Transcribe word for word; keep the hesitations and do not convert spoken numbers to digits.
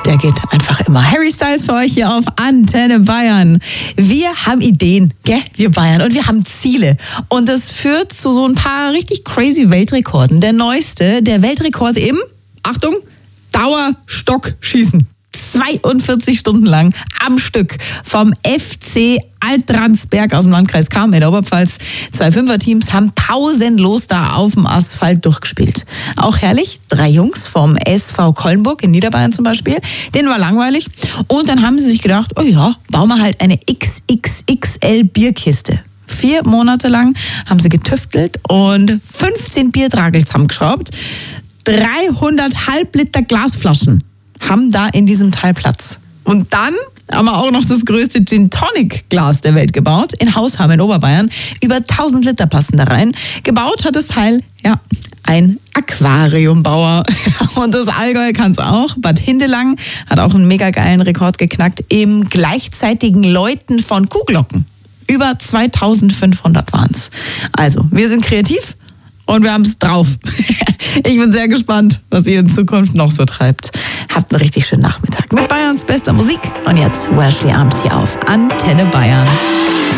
der geht einfach immer. Harry Styles für euch hier auf Antenne Bayern. Wir haben Ideen, gell? Wir Bayern. Und wir haben Ziele. Und das führt zu so ein paar richtig crazy Weltrekorden. Der neueste, der Weltrekord im, Achtung, Dauerstockschießen. zweiundvierzig Stunden lang am Stück vom F C Alt-Ransberg aus dem Landkreis Cham in der Oberpfalz. Zwei Fünferteams haben pausenlos da auf dem Asphalt durchgespielt. Auch herrlich, drei Jungs vom S V Kollenburg in Niederbayern zum Beispiel. Denen war langweilig. Und dann haben sie sich gedacht, oh ja, bauen wir halt eine X X X L Bierkiste. Vier Monate lang haben sie getüftelt und fünfzehn Biertragel zusammengeschraubt. dreihundert Halbliter Glasflaschen haben da in diesem Teil Platz. Und dann haben wir auch noch das größte Gin-Tonic-Glas der Welt gebaut, in Hausham in Oberbayern. Über tausend Liter passen da rein. Gebaut hat das Teil, ja, ein Aquariumbauer. Und das Allgäu kann es auch. Bad Hindelang hat auch einen mega geilen Rekord geknackt im gleichzeitigen Läuten von Kuhglocken. Über zweitausendfünfhundert waren es. Also, wir sind kreativ. Und wir haben es drauf. Ich bin sehr gespannt, was ihr in Zukunft noch so treibt. Habt einen richtig schönen Nachmittag mit Bayerns bester Musik. Und jetzt Wesley Arms hier auf Antenne Bayern.